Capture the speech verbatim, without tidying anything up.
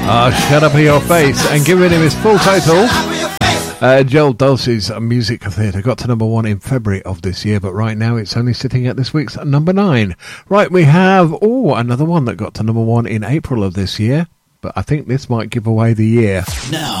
Ah, Shut Up In Your Face, and giving him his full total. Uh, Joel Dulce's Music Theatre got to number one in February of this year, but right now it's only sitting at this week's number nine. Right, we have, oh, another one that got to number one in April of this year, but I think this might give away the year. Now,